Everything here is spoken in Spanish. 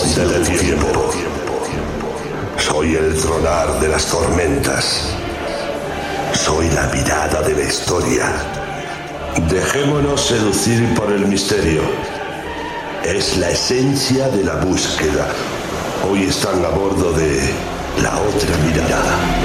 del tiempo. Soy el tronar de las tormentas. Soy la mirada de la historia. Dejémonos seducir por el misterio. Es la esencia de la búsqueda. Hoy están a bordo de la otra mirada.